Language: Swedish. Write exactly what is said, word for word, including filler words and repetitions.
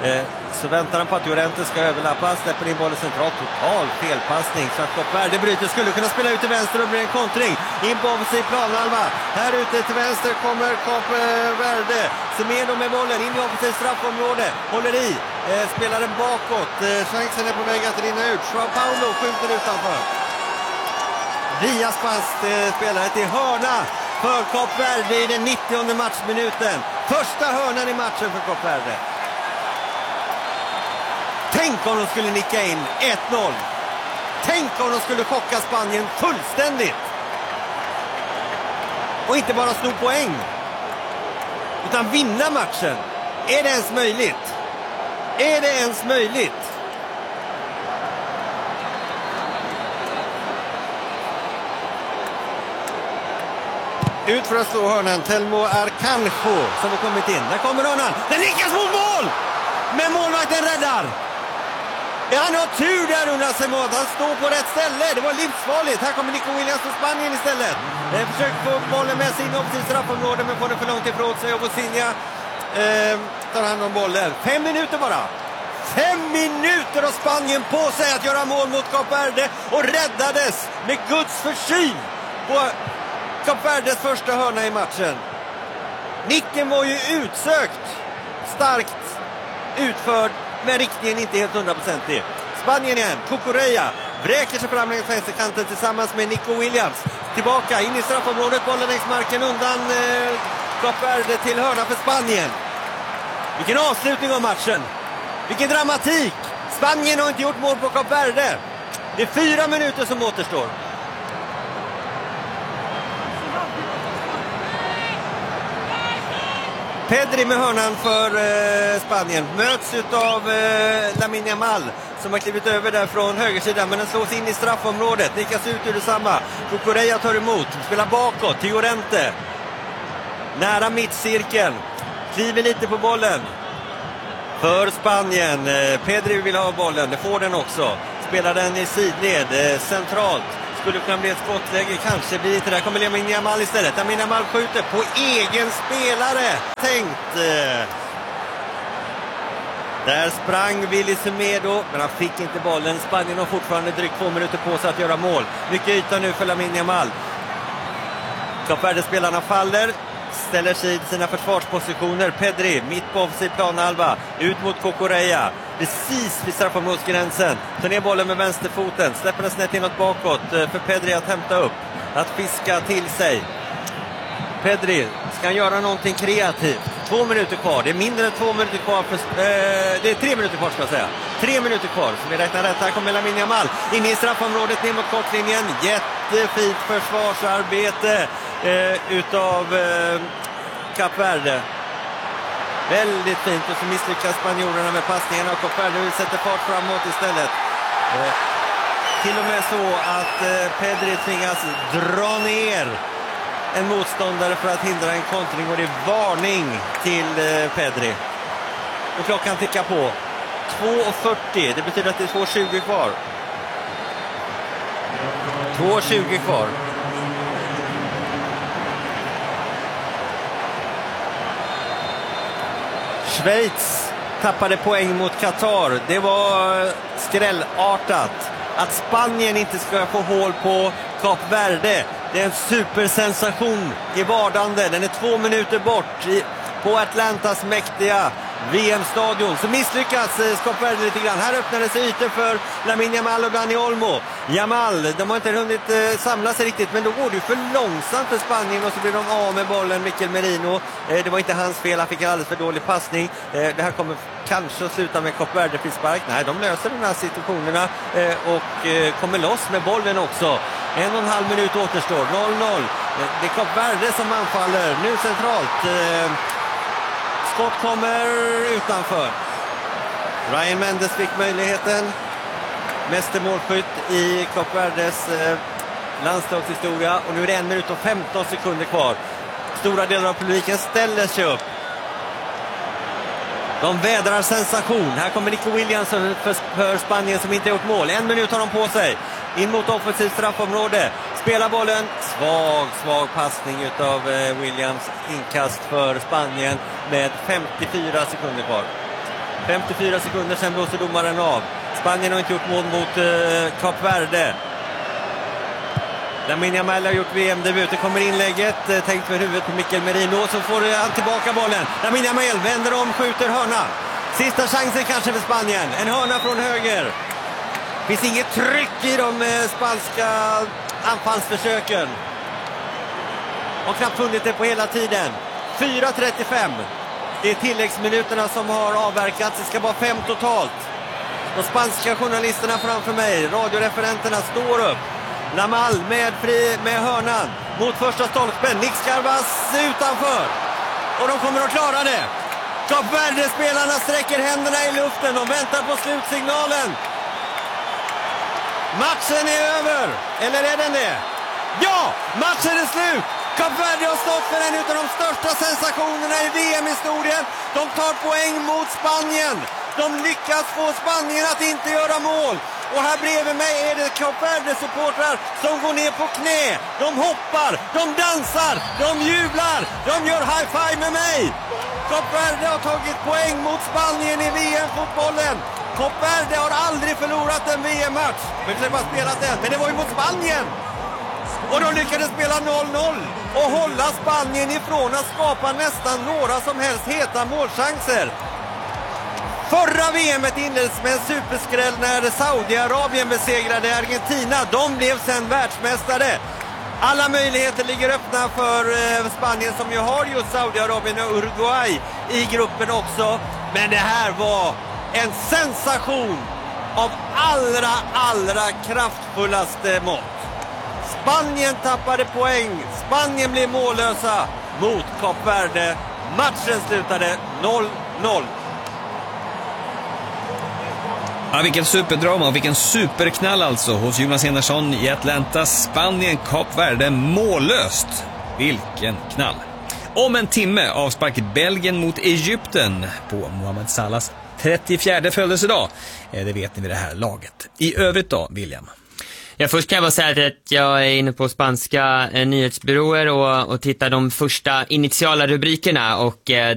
Eh, så väntar han på att Llorente ska överlappa, släpper in bollen centralt, total felpassning så att Kap Verde bryter, skulle kunna spela ut till vänster och blir en kontring in på offensiv planhalva. Här ute till vänster kommer Kap Verde, Semedo med bollen in i offensiv straffområde, håller i, eh, spelar den bakåt, eh, chansen är på väg att rinna ut, Joao Paulo skjuter utanför. Via spast eh, spelare till hörna för Kap Verde i den nittionde matchminuten. Första hörnan i matchen för Kap Verde. Tänk om de skulle nicka in ett noll. Tänk om de skulle chocka Spanien fullständigt. Och inte bara sno poäng, utan vinna matchen. Är det ens möjligt? Är det ens möjligt? Ut för att slå hörnan, Telmo Arcanjo som har kommit in. Där kommer hörnan, den nickas mot mål! Men målvakten räddar. Ja, han har tur där under Semedo. Han står på rätt ställe. Det var livsfarligt. Här kommer Nico Williams för Spanien istället. Eh, försöker få bollen med sig in upp till straffområde, men får den för långt ifrån sig. Och Bosinja eh, tar hand om bollen. Fem minuter bara. Fem minuter har Spanien på sig att göra mål mot Kap Verde. Och räddades med Guds försyn på Kap Verdes första hörna i matchen. Nicken var ju utsökt. Starkt utförd, men riktningen inte helt hundraprocentig. Spanien igen, Cucurella vräker sig fram längs vänsterkanten tillsammans med Nico Williams. Tillbaka in i straffområdet, bollen längs marken undan eh, Kap Verde till hörna för Spanien. Vilken avslutning av matchen. Vilken dramatik. Spanien har inte gjort mål på Kap Verde. Det är fyra minuter som återstår. Pedri med hörnan för eh, Spanien. Möts av eh, Lamine Yamal som har klivit över där från högersidan, men den slås in i straffområdet. Nickas ut ur detsamma. Cucurella tar emot. Spelar bakåt till Llorente. Nära mittcirkeln. Kliver lite på bollen. För Spanien. Eh, Pedri vill ha bollen. Det får den också. Spelar den i sidled. Eh, centralt. Skulle kunna bli ett skottläge, kanske blir det där. Kommer Lamine Yamal istället. Lamine Yamal skjuter på egen spelare. Tänkt. Där sprang Willy Semedo, men han fick inte bollen. Spanien har fortfarande drygt två minuter på sig att göra mål. Mycket yta nu för Lamine Yamal. Kap Verde-spelarna faller. Ställer sig i sina försvarspositioner. Pedri, mitt på offensiv planhalva. Ut mot Cucurella. Precis vid straffområdesgränsen. Tar ner bollen med vänsterfoten. Släpper den snett inåt bakåt för Pedri att hämta upp. Att fiska till sig. Pedri ska göra någonting kreativt. Två minuter kvar. Det är mindre än två minuter kvar. För, eh, det är tre minuter kvar ska jag säga. Tre minuter kvar. Så vi räknar rätt. Här kommer Lamine Yamal. In i straffområdet ner mot kortlinjen. Jättefint försvarsarbete eh, utav eh, Kap Verde. Väldigt fint, och så misslyckas spanjorerna med passningarna och Kap Verde sätter fart framåt istället. Eh, till och med så att eh, Pedri tvingas dra ner en motståndare för att hindra en kontring, och det är varning till eh, Pedri. Och klockan tickar på. två fyrtio, det betyder att det är två tjugo kvar. två tjugo kvar. Schweiz tappade poäng mot Qatar. Det var skrällartat. Att Spanien inte ska få hål på Kap Verde, det är en supersensation i vardande. Den är två minuter bort i, på Atlantas mäktiga V M-stadion. Så misslyckas eh, Kap Verde lite grann. Här öppnade sig ytor för Lamine Yamal och Dani Olmo. Yamal, de har inte hunnit eh, samla sig riktigt, men då går det ju för långsamt för Spanien och så blir de av med bollen. Mikel Merino, eh, det var inte hans fel, han fick en alldeles för dålig passning. Eh, det här kommer kanske att sluta med Kap Verde frispark. Nej, de löser de här situationerna eh, och eh, kommer loss med bollen också. En och en halv minut återstår, noll noll. Eh, det är Kap Verde som anfaller, nu centralt. Eh, skott kommer utanför. Ryan Mendes fick möjligheten. Mästermålskytt i Kap Verdes eh, landslagshistoria. Och nu är det en minut och femton sekunder kvar. Stora delar av publiken ställer sig upp. De vädrar sensation. Här kommer Nico Williams för, för Spanien som inte har gjort mål. En minut har de på sig. In mot offensivt straffområde. Spelar bollen. Svag, svag passning utav eh, Williams. Inkast för Spanien med femtiofyra sekunder kvar. femtiofyra sekunder sedan blåser domaren av. Spanien har inte gjort mål mot eh, Kap Verde. Lamine Yamal har gjort V M-debut. Det kommer inlägget, eh, tänkt för huvudet på Mikel Merino. Så får han tillbaka bollen. Lamine Yamal vänder om, skjuter hörna. Sista chansen kanske för Spanien. En hörna från höger. Finns inget tryck i de eh, spanska anfallsförsöken. Har knappt funnit det på hela tiden. fyra trettiofem. Det är tilläggsminuterna som har avverkats. Det ska vara fem totalt. De spanska journalisterna framför mig, radioreferenterna, står upp. Lamal med, fri, med hörnan mot första stolpen. Nick Scarbas utanför. Och de kommer att klara det. Kap Verde-spelarna sträcker händerna i luften. De väntar på slutsignalen. Matchen är över. Eller är den det? Ja! Matchen är slut! Kap Verde har stått för en av de största sensationerna i V M-historien. De tar poäng mot Spanien. De lyckas få Spanien att inte göra mål. Och här bredvid mig är det Kap Verde-supportrar som går ner på knä. De hoppar, de dansar, de jublar, de gör high-five med mig. Kap Verde har tagit poäng mot Spanien i V M-fotbollen. Kap Verde har aldrig förlorat en V M-match. Men de har spelat den, men det var ju mot Spanien. Och de lyckades spela noll noll och hålla Spanien ifrån att skapa nästan några som helst heta målchanser. Förra V M-et inleddes med en superskräll när Saudiarabien besegrade Argentina. De blev sen världsmästare. Alla möjligheter ligger öppna för Spanien som ju har just Saudiarabien och Uruguay i gruppen också. Men det här var en sensation av allra, allra kraftfullaste mått. Spanien tappade poäng. Spanien blev mållösa mot Kap Verde. Matchen slutade noll noll. Ja, vilken superdrama och vilken superknall alltså hos Jonas Enarsson i Atlanta. Spanien, Kap Verde, mållöst. Vilken knall. Om en timme avspark Belgien mot Egypten på Mohamed Salahs trettiofjärde födelsedag. Det vet ni vid det här laget. I övrigt då, William? Ja, först kan jag bara säga att jag är inne på spanska eh, nyhetsbyråer och, och tittar de första initiala rubrikerna och eh,